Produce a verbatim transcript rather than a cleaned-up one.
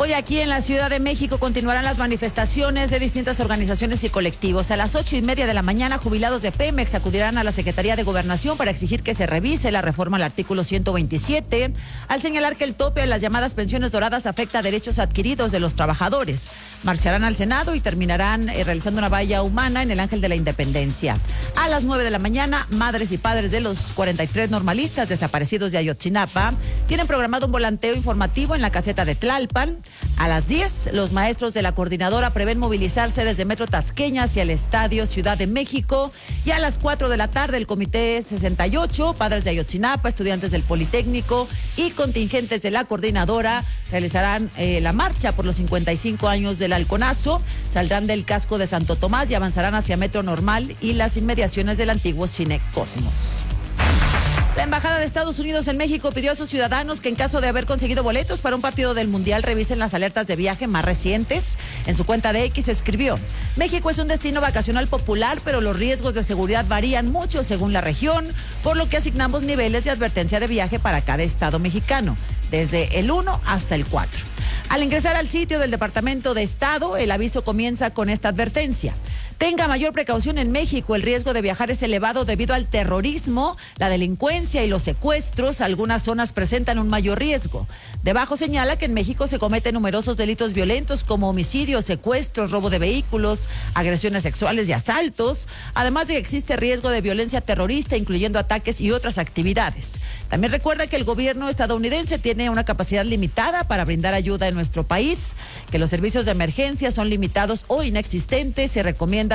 Hoy aquí en la Ciudad de México continuarán las manifestaciones de distintas organizaciones y colectivos. A las ocho y media de la mañana, jubilados de Pemex acudirán a la Secretaría de Gobernación para exigir que se revise la reforma al artículo ciento veintisiete, al señalar que el tope a las llamadas pensiones doradas afecta a derechos adquiridos de los trabajadores. Marcharán al Senado y terminarán eh, realizando una valla humana en el Ángel de la Independencia. A las nueve de la mañana, madres y padres de los cuarenta y tres normalistas desaparecidos de Ayotzinapa tienen programado un volanteo informativo en la caseta de Tlalpan. A las diez, los maestros de la coordinadora prevén movilizarse desde Metro Tasqueña hacia el Estadio Ciudad de México. Y a las cuatro de la tarde, el Comité sesenta y ocho, padres de Ayotzinapa, estudiantes del Politécnico y contingentes de la coordinadora realizarán eh, la marcha por los cincuenta y cinco años del Halconazo. Saldrán del casco de Santo Tomás y avanzarán hacia Metro Normal y las inmediaciones del antiguo Cine Cosmos. La Embajada de Estados Unidos en México pidió a sus ciudadanos que en caso de haber conseguido boletos para un partido del Mundial revisen las alertas de viaje más recientes. En su cuenta de X escribió: México es un destino vacacional popular, pero los riesgos de seguridad varían mucho según la región, por lo que asignamos niveles de advertencia de viaje para cada estado mexicano, desde el uno hasta el cuatro. Al ingresar al sitio del Departamento de Estado, el aviso comienza con esta advertencia: tenga mayor precaución en México, el riesgo de viajar es elevado debido al terrorismo, la delincuencia y los secuestros. Algunas zonas presentan un mayor riesgo. Debajo señala que en México se cometen numerosos delitos violentos como homicidios, secuestros, robo de vehículos, agresiones sexuales y asaltos, además de que existe riesgo de violencia terrorista, incluyendo ataques y otras actividades. También recuerda que el gobierno estadounidense tiene una capacidad limitada para brindar ayuda en nuestro país, que los servicios de emergencia son limitados o inexistentes. Se recomienda